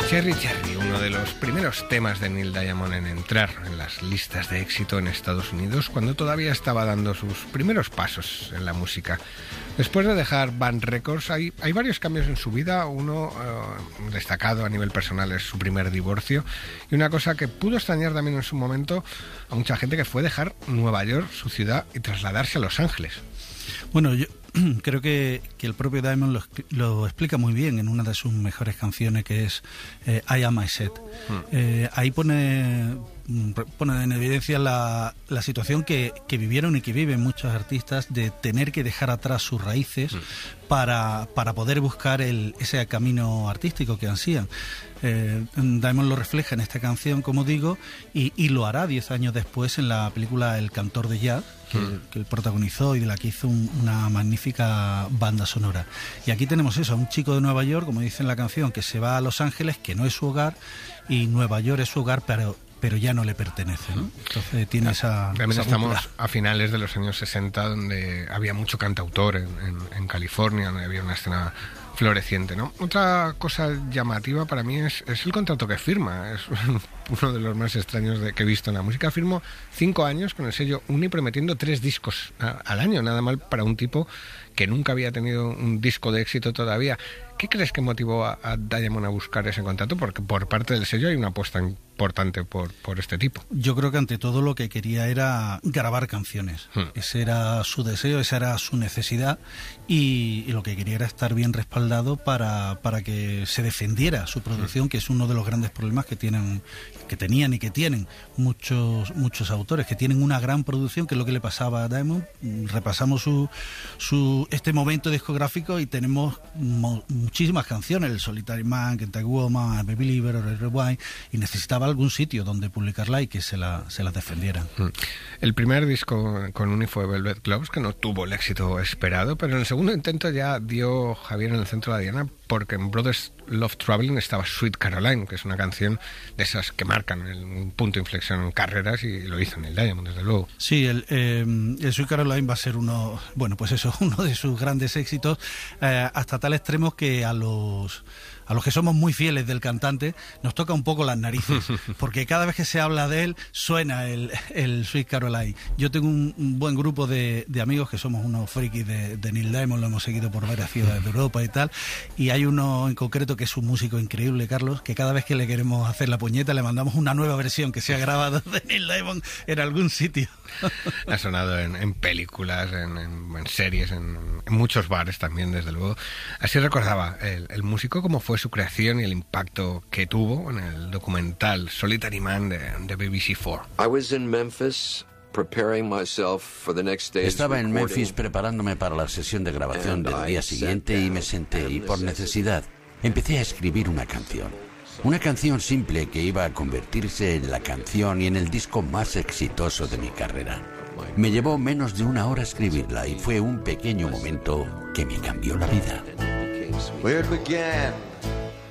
Cherry Cherry, uno de los primeros temas de Neil Diamond en entrar en las listas de éxito en Estados Unidos, cuando todavía estaba dando sus primeros pasos en la música. Después de dejar Band Records hay varios cambios en su vida. Uno destacado a nivel personal es su primer divorcio, y una cosa que pudo extrañar también en su momento a mucha gente, que fue dejar Nueva York, su ciudad, y trasladarse a Los Ángeles. Bueno, yo creo que el propio Diamond lo explica muy bien en una de sus mejores canciones, que es I Am I Set. Ahí pone en evidencia la situación que vivieron y que viven muchos artistas, de tener que dejar atrás sus raíces para poder buscar ese camino artístico que ansían. Diamond lo refleja en esta canción, como digo, y lo hará 10 años después en la película El Cantor de Jazz, que él protagonizó y de la que hizo una magnífica banda sonora. Y aquí tenemos eso, a un chico de Nueva York, como dice en la canción, que se va a Los Ángeles, que no es su hogar, y Nueva York es su hogar, pero ya no le pertenece, ¿no? Entonces tiene esa... También esa estamos cultura. a finales de los años 60, donde había mucho cantautor en California, donde había una escena floreciente, ¿no? Otra cosa llamativa para mí es el contrato que firma. Es uno de los más extraños que he visto en la música. Firmó 5 años con el sello Uni, prometiendo 3 discos al año, nada mal para un tipo que nunca había tenido un disco de éxito todavía. ¿Qué crees que motivó a Diamond a buscar ese contrato? Porque por parte del sello hay una apuesta importante por este tipo. Yo creo que ante todo lo que quería era grabar canciones. Ese era su deseo, esa era su necesidad, y lo que quería era estar bien respaldado para que se defendiera su producción, que es uno de los grandes problemas que tenían y que tienen muchos autores, que tienen una gran producción, que es lo que le pasaba a Diamond. Repasamos este momento discográfico y tenemos muchísimas canciones: El Solitary Man, Kentucky Woman, Baby Believer, Red Wine, y necesitaba algún sitio donde publicarla y que se las defendieran. El primer disco con Uni fue Velvet Gloves, que no tuvo el éxito esperado, pero en el segundo intento ya dio Javier en el centro de la diana, porque en Brothers Love Traveling estaba Sweet Caroline, que es una canción de esas que marcan un punto de inflexión en carreras, y lo hizo Neil Diamond, desde luego. Sí, el Sweet Caroline va a ser uno de sus grandes éxitos, hasta tal extremo que a los que somos muy fieles del cantante nos toca un poco las narices, porque cada vez que se habla de él suena el Sweet Caroline. Yo tengo un buen grupo de amigos que somos unos frikis de Neil Diamond, lo hemos seguido por varias ciudades de Europa y tal, y hay uno en concreto que es un músico increíble, Carlos, que cada vez que le queremos hacer la puñeta le mandamos una nueva versión que se ha grabado de Neil Diamond en algún sitio. Ha sonado en películas, en series, en muchos bares también, desde luego. Así recordaba el músico cómo fue su creación y el impacto que tuvo en el documental Solitary Man de BBC4. Estaba en Memphis preparándome para la sesión de grabación del día siguiente, y me senté y, por necesidad, empecé a escribir una canción. Una canción simple que iba a convertirse en la canción y en el disco más exitoso de mi carrera. Me llevó menos de 1 hora escribirla, y fue un pequeño momento que me cambió la vida. Where it began